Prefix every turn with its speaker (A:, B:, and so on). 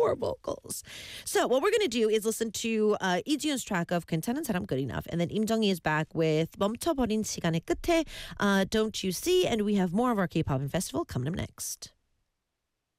A: power vocals. So what we're going to do is listen to Lee Ji-yoon's track of 괜찮은 사람 good enough. And then Im Jung-hee is back with 멈춰버린 시간의 끝에 Don't You See? And we have more of our K-pop and festival coming up next.